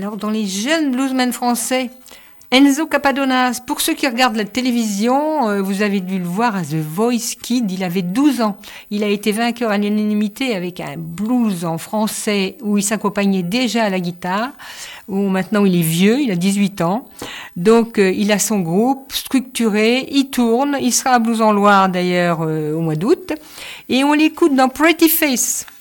Alors, dans les jeunes bluesmen français, Enzo Capadonas, pour ceux qui regardent la télévision, vous avez dû le voir à The Voice Kid, il avait 12 ans. Il a été vainqueur à l'unanimité avec un blues en français où il s'accompagnait déjà à la guitare, où maintenant il est vieux, il a 18 ans. Donc il a son groupe structuré, il tourne, il sera à Blues en Loire d'ailleurs au mois d'août. Et on l'écoute dans Pretty Face.